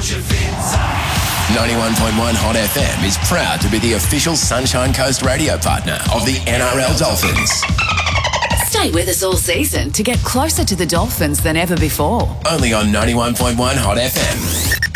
91.1 Hot FM is proud to be the official Sunshine Coast radio partner of the NRL Dolphins. Stay with us all season to get closer to the Dolphins than ever before. Only on 91.1 Hot FM.